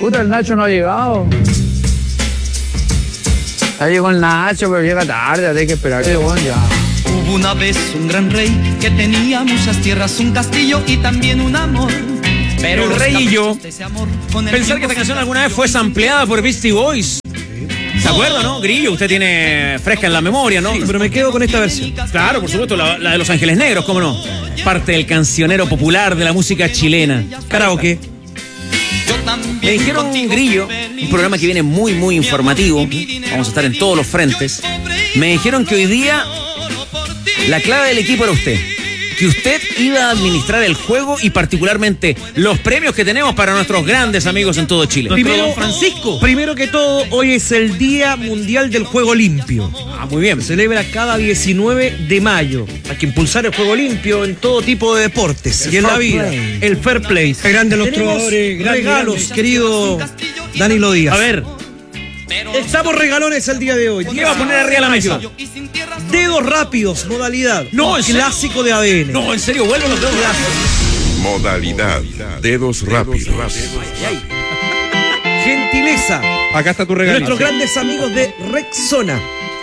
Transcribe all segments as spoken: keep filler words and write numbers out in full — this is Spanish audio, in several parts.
Puta, el Nacho no ha llegado. Ya llegó el Nacho, pero llega tarde, hay que esperar. Bueno, ya. Hubo una vez un gran rey que tenía muchas tierras, un castillo y también un amor. Pero el rey y yo, con el pensar que esta canción alguna vez fue sampleada por Beastie Boys. ¿Se acuerda, no? Grillo, usted tiene fresca en la memoria, ¿no? Sí, pero me quedo con esta versión. Claro, por supuesto, la, la de Los Ángeles Negros, ¿cómo no? Parte del cancionero popular de la música chilena. Karaoke. Me dijeron, Grillo, un programa que viene muy, muy informativo. Vamos a estar en todos los frentes. Me dijeron que hoy día la clave del equipo era usted. Que usted iba a administrar el juego y particularmente los premios que tenemos para nuestros grandes amigos en todo Chile. Primero, Don Francisco. Primero que todo, hoy es el Día Mundial del Juego Limpio. Ah, muy bien. Se celebra cada diecinueve de mayo. Hay que impulsar el juego limpio en todo tipo de deportes El y en la fair vida. play. El fair play. Grandes los Tenemos trovadores, grandes, regalos, grandes. querido Danilo Díaz. A ver, Estamos regalones el día de hoy. ¿qué va a poner arriba de la mesa? Dedos rápidos, modalidad. No, ¿en serio? clásico de A D N. No, en serio, vuelven los dedos rápidos. Modalidad. Dedos rápidos. Gentileza. Acá está tu regalo. Nuestros grandes amigos de Rexona.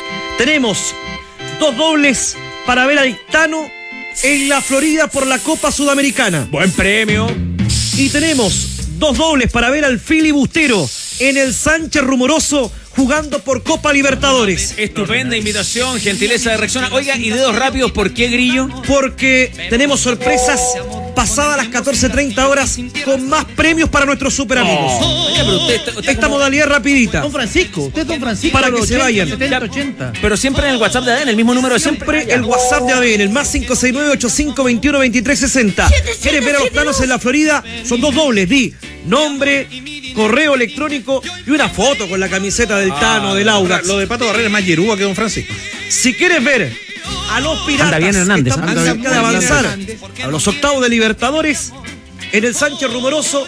Tenemos dos dobles para ver al Tano en la Florida por la Copa Sudamericana. Buen premio. Y tenemos dos dobles para ver al filibustero en el Sánchez Rumoroso jugando por Copa Libertadores. Estupenda invitación, gentileza de Rexona. Oiga, y dedos rápidos, ¿por qué, Grillo? Porque tenemos sorpresas pasadas las catorce treinta horas con más premios para nuestros super amigos. Oiga, pero usted, usted Esta como- modalidad rapidita. Don Francisco, usted es Don Francisco. Para que los se vayan. setenta, ochenta. Pero siempre en el WhatsApp de A D N, el mismo número de siempre. Siempre el WhatsApp de A D N, el más cinco seis nueve, ocho cinco dos uno, dos tres seis cero. ¿Quieres ver a los Tanos en la Florida? Son dos dobles, di nombre, correo electrónico y una foto con la camiseta del Tano, del Audax. Lo de Pato Barrera es más yerúa que Don Francisco. Si quieres ver a los piratas Anda bien, Hernández, que están anda muy bien. cerca de avanzar a los octavos de Libertadores en el Sánchez Rumoroso,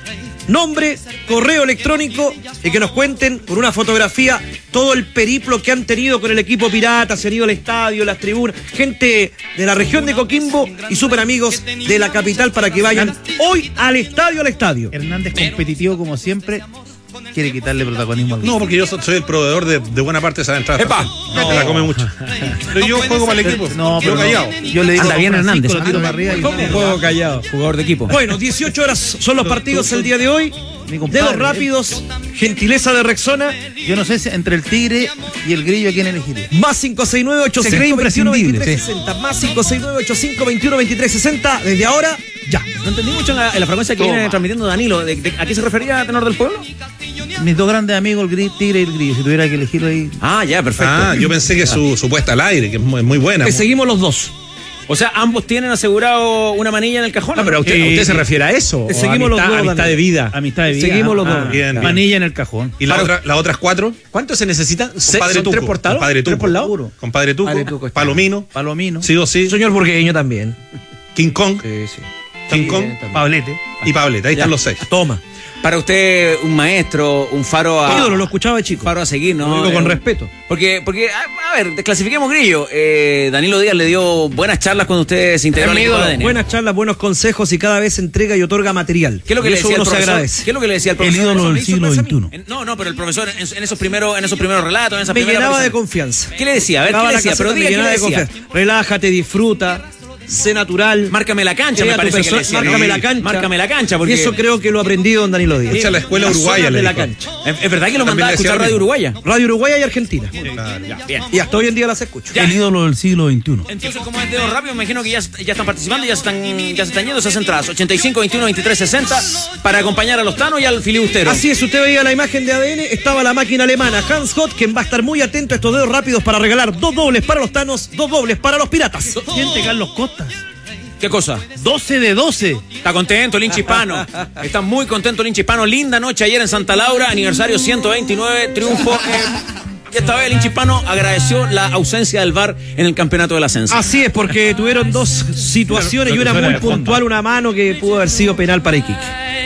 nombre, correo electrónico y que nos cuenten con una fotografía todo el periplo que han tenido con el equipo pirata, se han ido al estadio, las tribunas, gente de la región de Coquimbo y super amigos de la capital para que vayan hoy al estadio, al estadio. Hernández, competitivo como siempre, quiere quitarle protagonismo al No, porque yo so- soy el proveedor de, de buena parte de esa entrada. ¡Epa! No. Te la come mucho. Pero yo juego para el equipo. No, yo pero callado. no. Yo le digo Anda a bien, Don Hernández, Francisco, lo tiro ¿ah? para arriba y ¿Cómo? usted- Juego callado. Jugador de equipo. Bueno, dieciocho horas son los partidos el día de hoy. Mi compadre, Dedos rápidos, gentileza de Rexona. Yo no sé si entre el Tigre y el Grillo a quién elegiré. Más cinco seis nueve, ocho Se cinco cree dos uno, dos imprescindible, tres sí. seis cero. Más cinco seis nueve, ocho cinco dos uno, dos tres seis cero. Desde ahora, ya. No entendí mucho en la, en la frecuencia que Toma. viene transmitiendo Danilo. ¿De, de- ¿A qué se refería, tenor del pueblo? Mis dos grandes amigos, el Gri- Tigre y el Grillo. Si tuviera que elegirlo ahí. Ah, ya, perfecto. Ah, yo pensé que su, su puesta al aire, que es muy, muy buena. Que seguimos los dos. O sea, ambos tienen asegurado una manilla en el cajón. Ah, pero a usted, a usted se refiere a eso. Te ¿O seguimos los amistad- dos, amistad Daniel. de vida. Amistad de vida. Seguimos los Ah, dos. bien, bien. Manilla en el cajón. ¿Y la otra, las otras cuatro? ¿Cuánto se necesitan? Se- Compadre ¿Son Tuco. tres por lado? Compadre ¿Tres Tuco. por lado? Compadre Tuco. Compadre Tuco está. Palomino. Palomino. Sí o sí. Señor Burgueño también. King Kong. Sí, sí. King Kong. Pablete. Y Pableta. Ahí Ya. están los seis. Toma. Para usted, un maestro, un faro a... Ídolo, lo escuchaba de chico. Faro a seguir, ¿no? Lo digo con Eh, respeto. Porque, porque a, a ver, desclasifiquemos Grillo. Eh, Danilo Díaz le dio buenas charlas cuando usted se integró al equipo de A D N. Buenas charlas, buenos consejos y cada vez entrega y otorga material. ¿Qué es lo que Y le eso decía el uno se profesor? agradece. ¿Qué es lo que le decía el El profesor? ídolo Eso del me hizo siglo pensar a mí. veintiuno. En- No, no, pero el profesor en, en esos primeros, en esos primeros relatos, en esa Me primera llenaba de presentación. confianza. ¿Qué le decía? A ver, ¿qué Daba le la decía? caseta, Pero me diga, ¿qué llenaba le de decía? confianza. Relájate, disfruta, sé natural. Márcame la cancha, Crea me tu parece que le persona- decía. Márcame ¿no? la cancha. Márcame la cancha, porque... Y eso creo que lo aprendí de don Danilo Díaz. Esa es la escuela Las uruguaya, zonas le de la dijo. cancha. ¿Es, es verdad que lo También mandaba a le decía escuchar lo Radio mismo. Uruguaya? Radio Uruguaya y Argentina. Ya, bien. Y hasta hoy en día las escucho. El ídolo del siglo veintiuno. Entonces, como es dedo rápido, me imagino que ya, ya están participando, ya se están, ya se están yendo esas entradas. ochenta y cinco, veintiuno, veintitrés, sesenta para acompañar a los Tanos y al filibustero. Así es, usted veía la imagen de A D N, estaba la máquina alemana Hans Hott, quien va a estar muy atento a estos dedos rápidos para regalar dos dobles para los Tanos, dos dobles para los Piratas. Siente Carlos Costas. ¿Qué cosa? doce de doce. Está contento el hincha hispano. Está muy contento el hincha hispano. Linda noche ayer en Santa Laura, aniversario ciento veintinueve, triunfo. eh, y esta vez el hincha hispano agradeció la ausencia del V A R en el campeonato del ascenso. Así es, porque tuvieron dos situaciones y una muy puntual, una mano que pudo haber sido penal para Iquique.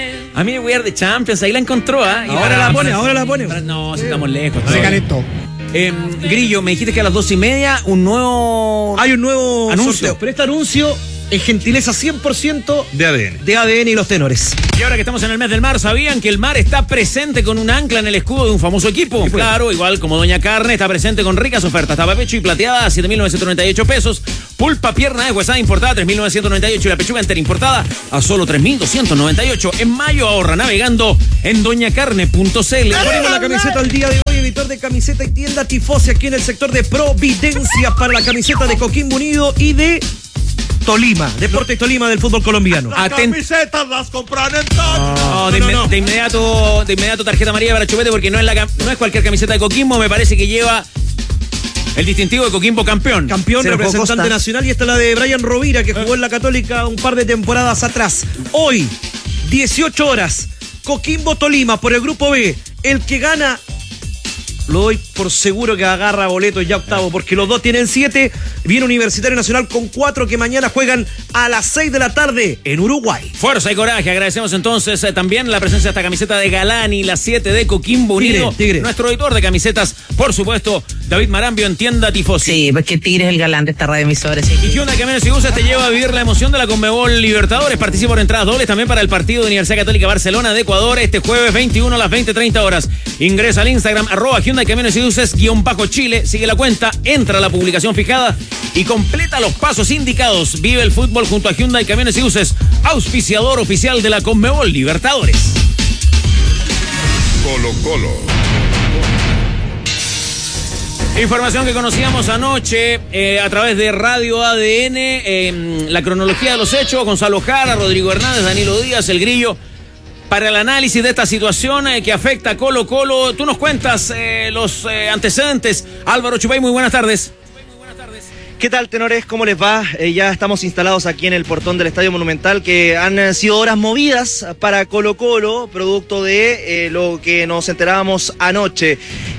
A mí We Are the Champions, ahí la encontró, ¿ah? Y Ahora la pone, ahora la pone. No, si estamos lejos. Se todavía. calentó. Eh, Grillo, me dijiste que a las dos y media un nuevo... Hay un nuevo Anuncio. sorteo, pero este anuncio Es gentileza cien por ciento De A D N. de A D N y los tenores. Y ahora que estamos en el mes del mar, ¿sabían que el mar está presente con un ancla en el escudo de un famoso equipo? Claro, igual como Doña Carne, está presente con ricas ofertas. Tapa pecho y plateada a siete mil novecientos noventa y ocho pesos. Pulpa pierna de huesada importada a tres mil novecientos noventa y ocho y la pechuga entera importada a solo tres mil doscientos noventa y ocho. En mayo ahorra navegando en doña carne punto c l. Ponemos la camiseta al día de hoy, editor de camiseta y tienda Tifosi aquí en el sector de Providencia para la camiseta de Coquimbo Unido y de Tolima, Deportes Tolima del fútbol colombiano. Aten- camisetas las compran en todo. No, de, no, inme- no. de inmediato, de inmediato tarjeta amarilla para Chupete porque no es, la, cam- no es cualquier camiseta de Coquimbo, me parece que lleva el distintivo de Coquimbo campeón. Campeón, Se lo jugó representante Costa. nacional, y esta es la de Brian Rovira, que jugó en la Católica un par de temporadas atrás. Hoy, dieciocho horas, Coquimbo Tolima por el grupo B. El que gana, lo doy por seguro que agarra boletos ya octavo, porque los dos tienen siete. Viene Universitario Nacional con cuatro, que mañana juegan a las seis de la tarde en Uruguay. Fuerza y coraje. Agradecemos entonces eh, también la presencia de esta camiseta de Galani, la siete de Coquimbo Tigre, Unido. Tigre. Nuestro editor de camisetas, por supuesto, David Marambio en tienda Tifosi. Sí, porque Tigre es el galán de esta radio emisora. Sí. Y Hyundai Camiones y Buses te lleva a vivir la emoción de la Conmebol Libertadores. Participa por entradas dobles también para el partido de Universidad Católica Barcelona de Ecuador este jueves veintiuno a las veinte treinta horas. Ingresa al Instagram, arroba Hyundai Camiones y Buses, guión bajo Chile. Sigue la cuenta, entra a la publicación fijada y completa los pasos indicados. Vive el fútbol junto a Hyundai Camiones y Buses, auspiciador oficial de la Conmebol Libertadores. Colo Colo. Información que conocíamos anoche eh, a través de Radio A D N, eh, la cronología de los hechos, Gonzalo Jara, Rodrigo Hernández, Danilo Díaz, El Grillo, para el análisis de esta situación eh, que afecta a Colo Colo. Tú nos cuentas eh, los eh, antecedentes. Álvaro Chupay, muy buenas tardes. ¿Qué tal, tenores? ¿Cómo les va? Eh, ya estamos instalados aquí en el portón del Estadio Monumental, que han eh, sido horas movidas para Colo Colo, producto de eh, lo que nos enterábamos anoche.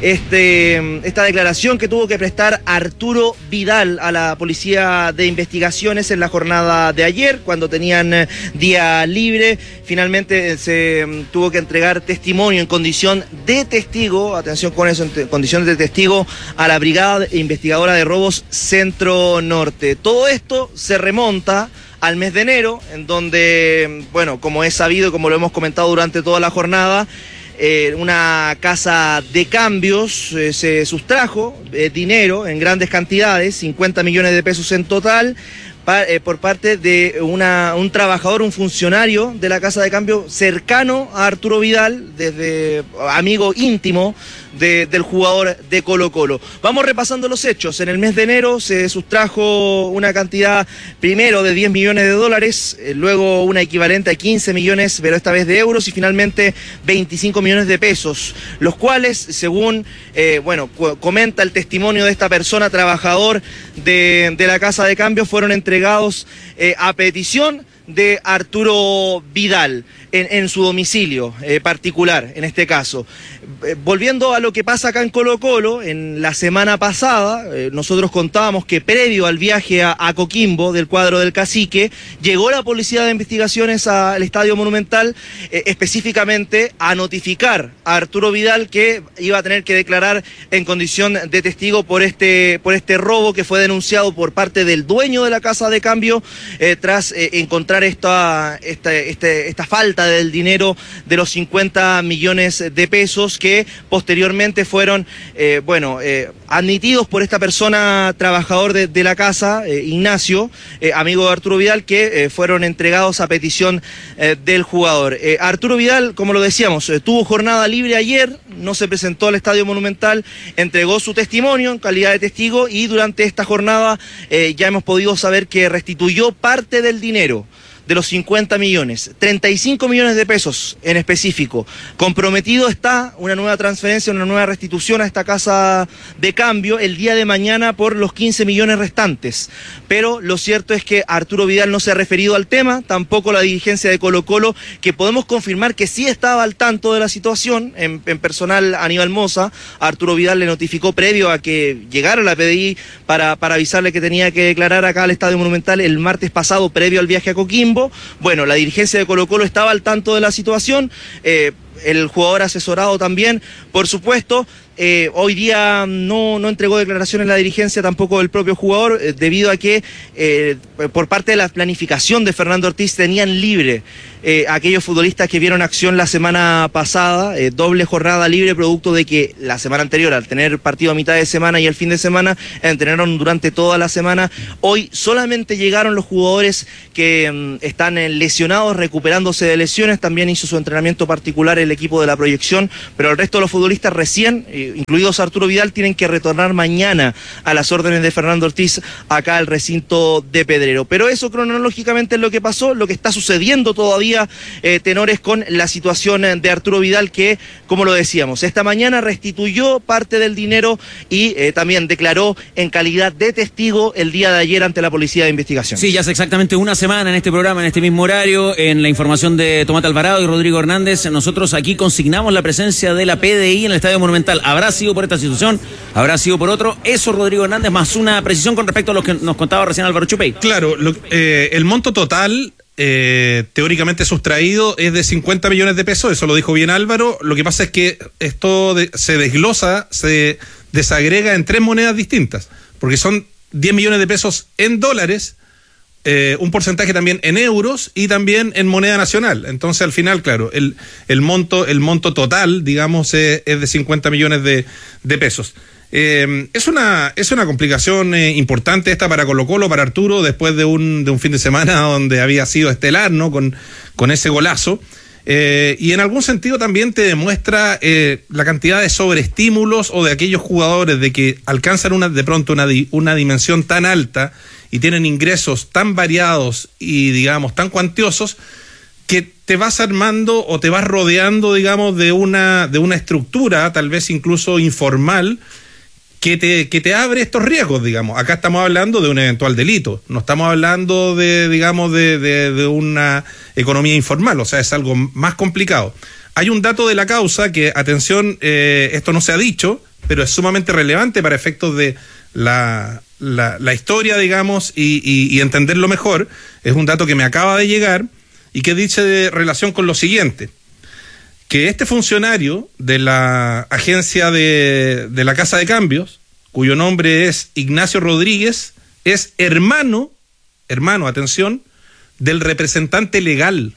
Este, esta declaración que tuvo que prestar Arturo Vidal a la Policía de Investigaciones en la jornada de ayer, cuando tenían eh, día libre. Finalmente eh, se mm, tuvo que entregar testimonio en condición de testigo, atención con eso, en te- condición de testigo, a la Brigada Investigadora de Robos Centro Norte. Todo esto se remonta al mes de enero, en donde, bueno, como es sabido, como lo hemos comentado durante toda la jornada, eh, una casa de cambios eh, se sustrajo eh, dinero en grandes cantidades, cincuenta millones de pesos en total, pa- eh, por parte de una, un trabajador, un funcionario de la casa de cambio cercano a Arturo Vidal, desde amigo íntimo de- del jugador de Colo Colo. Vamos repasando los hechos. En el mes de enero se sustrajo una cantidad primero de diez millones de dólares, eh, luego una equivalente a quince millones, pero esta vez de euros, y finalmente veinticinco millones de pesos, los cuales, según eh, bueno, cu- comenta el testimonio de esta persona, trabajador de, de la casa de cambio, fueron entregados eh, a petición de Arturo Vidal en, en su domicilio eh, particular, en este caso. Eh, volviendo a lo que pasa acá en Colo Colo, en la semana pasada eh, nosotros contábamos que previo al viaje a, a Coquimbo del cuadro del Cacique, llegó la Policía de Investigaciones al Estadio Monumental, eh, específicamente a notificar a Arturo Vidal que iba a tener que declarar en condición de testigo por este, por este robo que fue denunciado por parte del dueño de la casa de cambio, eh, tras eh, encontrar esta, esta, este, esta falta del dinero de los cincuenta millones de pesos que posteriormente fueron, eh, bueno, eh, admitidos por esta persona, trabajador de, de la casa, eh, Ignacio, eh, amigo de Arturo Vidal, que eh, fueron entregados a petición eh, del jugador. Eh, Arturo Vidal, como lo decíamos, eh, tuvo jornada libre ayer, no se presentó al Estadio Monumental, entregó su testimonio en calidad de testigo, y durante esta jornada eh, ya hemos podido saber que restituyó parte del dinero de los cincuenta millones, treinta y cinco millones de pesos en específico. Comprometido está una nueva transferencia, una nueva restitución a esta casa de cambio el día de mañana por los quince millones restantes. Pero lo cierto es que Arturo Vidal no se ha referido al tema, tampoco la dirigencia de Colo Colo, que podemos confirmar que sí estaba al tanto de la situación. En, en personal, Aníbal Moza, a Arturo Vidal le notificó previo a que llegara la P D I para, para avisarle que tenía que declarar acá al Estadio Monumental el martes pasado, previo al viaje a Coquimbo. Bueno, la dirigencia de Colo Colo estaba al tanto de la situación. Eh, el jugador asesorado también, por supuesto. Eh, hoy día no, no entregó declaraciones la dirigencia, tampoco el propio jugador, eh, debido a que eh, por parte de la planificación de Fernando Ortiz tenían libre eh, aquellos futbolistas que vieron acción la semana pasada, eh, doble jornada libre, producto de que la semana anterior, al tener partido a mitad de semana y el fin de semana, entrenaron durante toda la semana. Hoy solamente llegaron los jugadores que mm, están eh, lesionados, recuperándose de lesiones. También hizo su entrenamiento particular el equipo de la proyección, pero el resto de los futbolistas recién, eh, incluidos Arturo Vidal, tienen que retornar mañana a las órdenes de Fernando Ortiz acá al recinto de Pedrero. Pero eso cronológicamente es lo que pasó, lo que está sucediendo todavía, eh, tenores, con la situación de Arturo Vidal, que, como lo decíamos, esta mañana restituyó parte del dinero y eh, también declaró en calidad de testigo el día de ayer ante la Policía de Investigación. Sí, ya hace exactamente una semana en este programa, en este mismo horario, en la información de Tomás Alvarado y Rodrigo Hernández, nosotros aquí consignamos la presencia de la P D I en el Estadio Monumental. Habrá sido por esta situación, habrá sido por otro. Eso, Rodrigo Hernández, más una precisión con respecto a lo que nos contaba recién Álvaro Chupey. Claro, lo, eh, el monto total eh, teóricamente sustraído es de cincuenta millones de pesos, eso lo dijo bien Álvaro. Lo que pasa es que esto de, se desglosa, se desagrega en tres monedas distintas, porque son diez millones de pesos en dólares, Eh, un porcentaje también en euros y también en moneda nacional. Entonces, al final, claro, el, el monto el monto total, digamos, es, es de cincuenta millones de, de pesos. Eh, es una es una complicación eh, importante esta para Colo Colo, para Arturo, después de un de un fin de semana donde había sido estelar, ¿no? Con, con ese golazo. Eh, y en algún sentido también te demuestra eh, la cantidad de sobreestímulos o de aquellos jugadores de que alcanzan una de pronto una, una dimensión tan alta y tienen ingresos tan variados y, digamos, tan cuantiosos, que te vas armando o te vas rodeando, digamos, de una, de una estructura, tal vez incluso informal, que te, que te abre estos riesgos, digamos. Acá estamos hablando de un eventual delito, no estamos hablando de, digamos, de, de, de una economía informal, o sea, es algo más complicado. Hay un dato de la causa que, atención, eh, esto no se ha dicho, pero es sumamente relevante para efectos de la... La, la historia, digamos, y, y, y entenderlo mejor. Es un dato que me acaba de llegar y que dice de relación con lo siguiente: que este funcionario de la agencia de, de la Casa de Cambios, cuyo nombre es Ignacio Rodríguez, es hermano, hermano, atención, del representante legal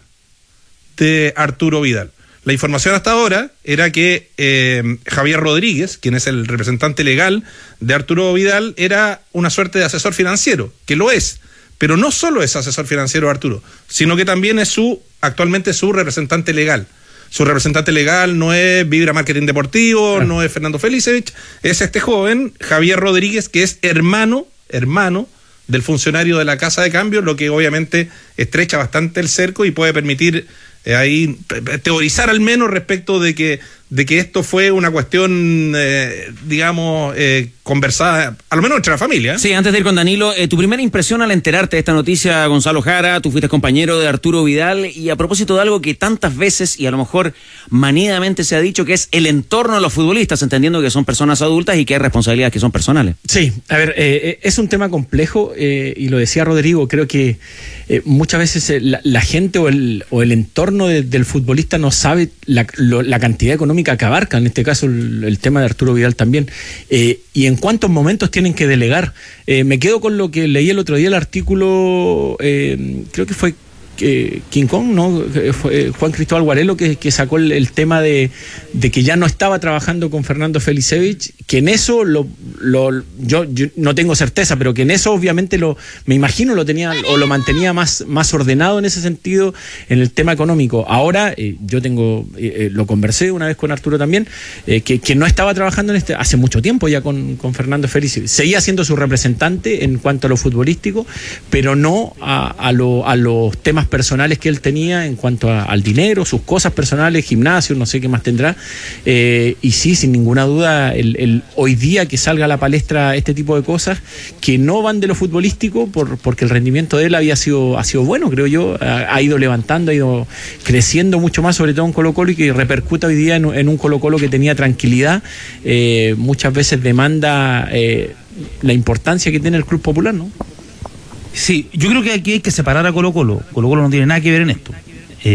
de Arturo Vidal. La información hasta ahora era que eh, Javier Rodríguez, quien es el representante legal de Arturo Vidal, era una suerte de asesor financiero, que lo es, pero no solo es asesor financiero de Arturo, sino que también es su actualmente su representante legal. Su representante legal no es Vibra Marketing Deportivo, ah. no es Fernando Felicevich, es este joven, Javier Rodríguez, que es hermano, hermano del funcionario de la Casa de Cambio, lo que obviamente estrecha bastante el cerco y puede permitir Eh, ahí teorizar al menos respecto de que de que esto fue una cuestión, eh, digamos, eh, conversada, a lo menos entre la familia. ¿eh? Sí, antes de ir con Danilo, eh, tu primera impresión al enterarte de esta noticia, Gonzalo Jara, tú fuiste compañero de Arturo Vidal, y a propósito de algo que tantas veces y a lo mejor maníadamente se ha dicho, que es el entorno de los futbolistas, entendiendo que son personas adultas y que hay responsabilidades que son personales. Sí, a ver, eh, es un tema complejo, eh, y lo decía Rodrigo, creo que eh, muchas veces eh, la, la gente o el, o el entorno de, del futbolista no sabe la, lo, la cantidad económica que abarca, en este caso el, el tema de Arturo Vidal también, eh, y en cuántos momentos tienen que delegar. Eh, me quedo con lo que leí el otro día, el artículo, eh, creo que fue eh, King Kong, ¿no? Fue Juan Cristóbal Guarelo que, que sacó el, el tema de, de que ya no estaba trabajando con Fernando Felicevich, que en eso lo, lo yo, yo no tengo certeza, pero que en eso obviamente lo, me imagino lo tenía o lo mantenía más, más ordenado en ese sentido, en el tema económico. Ahora eh, yo tengo, eh, lo conversé una vez con Arturo también, eh, que, que no estaba trabajando en este hace mucho tiempo ya con, con Fernando Felicevich. Seguía siendo su representante en cuanto a lo futbolístico, pero no a, a, lo, a los temas personales que él tenía en cuanto a, al dinero, sus cosas personales, gimnasio, no sé qué más tendrá, eh, y sí, sin ninguna duda, el, el hoy día que salga a la palestra este tipo de cosas que no van de lo futbolístico, por, porque el rendimiento de él había sido, ha sido bueno, creo yo, ha, ha ido levantando, ha ido creciendo mucho más, sobre todo en Colo Colo, y que repercuta hoy día en, en un Colo Colo que tenía tranquilidad, eh, muchas veces demanda eh, la importancia que tiene el Club Popular, ¿no? Sí, yo creo que aquí hay que separar a Colo Colo. Colo Colo no tiene nada que ver en esto. Eh,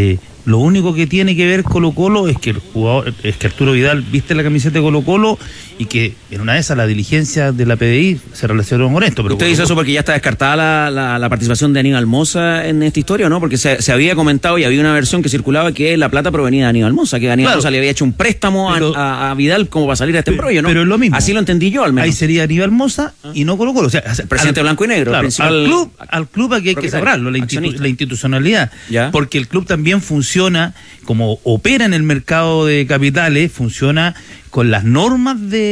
Lo único que tiene que ver Colo Colo es que el jugador, es que Arturo Vidal viste la camiseta de Colo Colo y que en una de esas la diligencia de la P D I se relacionó con esto. Pero ¿usted dice eso porque ya está descartada la, la, la participación de Aníbal Mosa en esta historia o no? Porque se, se había comentado y había una versión que circulaba que la plata provenía de Aníbal Mosa, que Aníbal claro, Mosa le había hecho un préstamo pero, a, a Vidal como para salir a este embrollo, ¿no? Pero es lo mismo. Así lo entendí yo al menos. Ahí sería Aníbal Mosa y no Colo Colo. O sea, el presidente al, blanco y negro. Claro, al club, al club aquí hay que sabrlo, la, institu la institucionalidad. ¿Ya? Porque el club también funciona, como opera en el mercado de capitales, funciona con las normas de